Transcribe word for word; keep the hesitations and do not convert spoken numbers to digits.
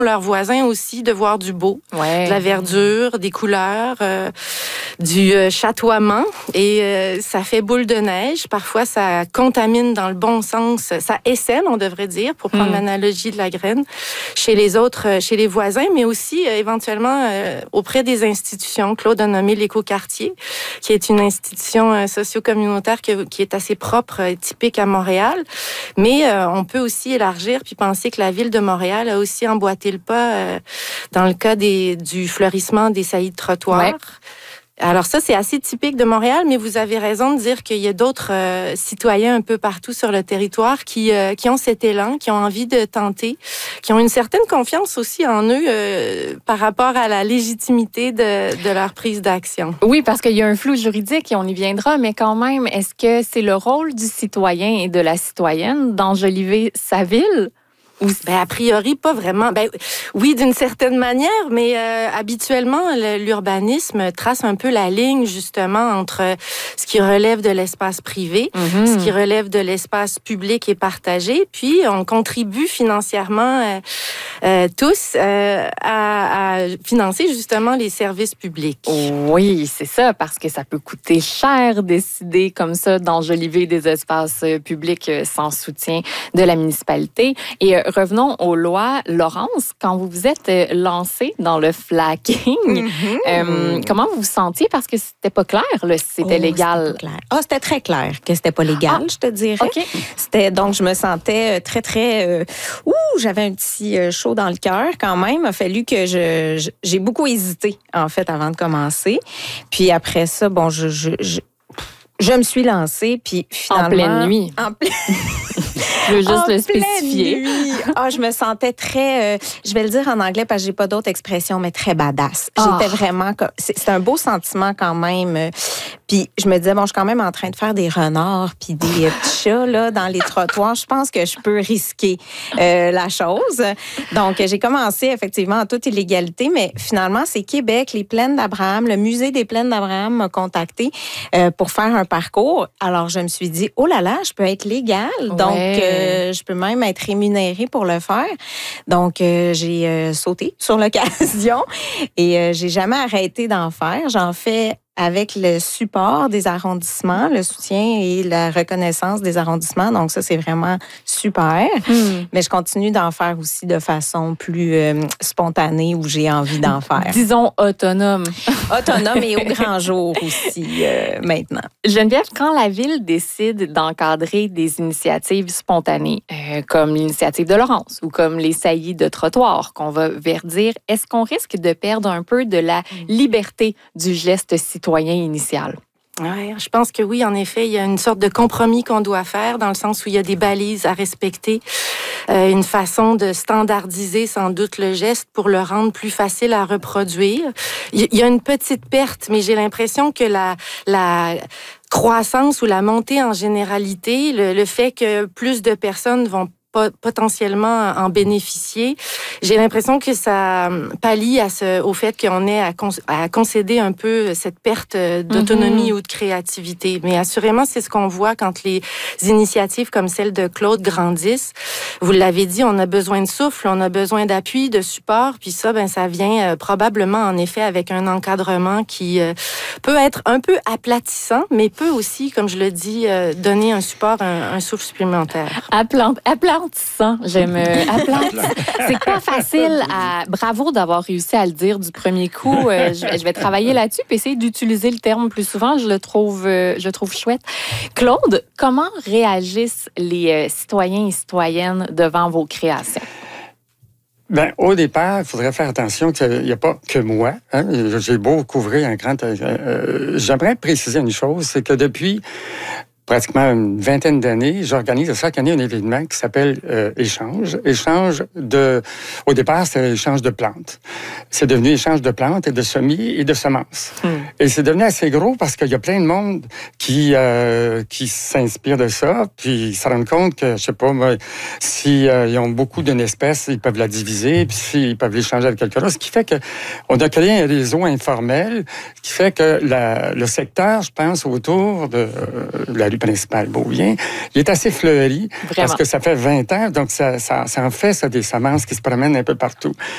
leurs voisins aussi de voir du beau, ouais. de la verdure, des couleurs, euh, du euh, chatoiement. Et euh, ça fait boule de neige. Parfois, ça contamine dans le bon sens. Ça essaime, on devrait dire, pour prendre mmh. l'analogie de la graine, chez les autres, euh, chez les voisins, mais aussi euh, éventuellement euh, auprès des institutions. Claude a nommé l'Écoquartier, qui est une institution euh, socio-communautaire que, qui est assez propre et typique à Montréal. Mais euh, on peut aussi élargir puis penser que la Ville de Montréal a aussi emboîté le pas euh, dans le cas des, du fleurissement des saillies de trottoirs. Ouais. Alors ça, c'est assez typique de Montréal, mais vous avez raison de dire qu'il y a d'autres euh, citoyens un peu partout sur le territoire qui, euh, qui ont cet élan, qui ont envie de tenter, qui ont une certaine confiance aussi en eux euh, par rapport à la légitimité de, de leur prise d'action. Oui, parce qu'il y a un flou juridique et on y viendra, mais quand même, est-ce que c'est le rôle du citoyen et de la citoyenne d'enjoliver sa ville? Ben, a priori, pas vraiment. Ben, oui, d'une certaine manière, mais euh, habituellement, le, l'urbanisme trace un peu la ligne, justement, entre ce qui relève de l'espace privé, mm-hmm. ce qui relève de l'espace public et partagé, puis on contribue financièrement euh, euh, tous euh, à, à financer, justement, les services publics. Oui, c'est ça, parce que ça peut coûter cher décider comme ça d'enjoliver des espaces publics sans soutien de la municipalité. Et euh, revenons aux lois. Laurence, quand vous vous êtes lancée dans le flacking, mm-hmm. euh, comment vous vous sentiez? Parce que c'était pas clair, là, si c'était oh, légal. C'était, ah, c'était très clair que c'était pas légal, ah, je te dirais. Okay. C'était, donc, je me sentais très, très... Euh, ouh, j'avais un petit chaud dans le cœur quand même. Il a fallu que je, je... J'ai beaucoup hésité, en fait, avant de commencer. Puis après ça, bon, je... je, je... Je me suis lancée, puis finalement... En pleine nuit. En pleine... Je veux juste en le spécifier. Ah, je me sentais très, euh, je vais le dire en anglais parce que j'ai pas d'autre expression, mais très badass. Ah. J'étais vraiment comme, c'est, c'est un beau sentiment quand même. Puis je me disais, bon, je suis quand même en train de faire des renards puis des petits chats là, dans les trottoirs. Je pense que je peux risquer euh, la chose. Donc, j'ai commencé effectivement en toute illégalité, mais finalement, c'est Québec, les Plaines d'Abraham, le musée des Plaines d'Abraham m'a contacté euh, pour faire un parcours. Alors, je me suis dit, oh là là, je peux être légale. Donc, ouais. euh, je peux même être rémunérée pour le faire. Donc, euh, j'ai euh, sauté sur l'occasion et euh, j'ai jamais arrêté d'en faire. J'en fais avec le support des arrondissements, le soutien et la reconnaissance des arrondissements. Donc, ça, c'est vraiment super. Mm. Mais je continue d'en faire aussi de façon plus euh, spontanée où j'ai envie d'en faire. Disons autonome. Autonome et au grand jour aussi, euh, maintenant. Geneviève, quand la Ville décide d'encadrer des initiatives spontanées, euh, comme l'initiative de Laurence ou comme les saillies de trottoir qu'on va verdir, est-ce qu'on risque de perdre un peu de la liberté du geste citoyen initial? Ouais, je pense que oui, en effet, il y a une sorte de compromis qu'on doit faire dans le sens où il y a des balises à respecter, euh, une façon de standardiser sans doute le geste pour le rendre plus facile à reproduire. Il y a une petite perte, mais j'ai l'impression que la, la croissance ou la montée en généralité, le, le fait que plus de personnes vont potentiellement en bénéficier. J'ai l'impression que ça pallie à ce, au fait qu'on ait à, con, à concéder un peu cette perte d'autonomie mm-hmm. ou de créativité. Mais assurément, c'est ce qu'on voit quand les initiatives comme celle de Claude grandissent. Vous l'avez dit, on a besoin de souffle, on a besoin d'appui, de support, puis ça, ben, ça vient euh, probablement, en effet, avec un encadrement qui euh, peut être un peu aplatissant, mais peut aussi, comme je le dis, euh, donner un support, un, un souffle supplémentaire. Aplant, aplant J'aime euh, c'est pas facile à... Bravo d'avoir réussi à le dire du premier coup. Euh, je, je vais travailler là-dessus puis essayer d'utiliser le terme plus souvent. Je le trouve, euh, je le trouve chouette. Claude, comment réagissent les euh, citoyens et citoyennes devant vos créations? Ben, au départ, il faudrait faire attention qu'il n'y a pas que moi. Hein? J'ai beau couvrir un grand... Euh, j'aimerais préciser une chose, c'est que depuis... pratiquement une vingtaine d'années, j'organise chaque année un événement qui s'appelle euh, Échange. Échange de... Au départ, c'était échange de plantes. C'est devenu échange de plantes et de semis et de semences. Mm. Et c'est devenu assez gros parce qu'il y a plein de monde qui, euh, qui s'inspire de ça, puis ils se rendent compte que, je sais pas, moi, si euh, ils ont beaucoup d'une espèce, ils peuvent la diviser, puis s'ils peuvent l'échanger avec quelqu'un d'autre, ce qui fait qu'on a créé un réseau informel qui fait que la, le secteur, je pense, autour de euh, la rue principale Beaubien, il est assez fleuri. Vraiment. Parce que ça fait vingt ans, donc ça, ça, ça en fait ça, des semences qui se promènent un peu partout.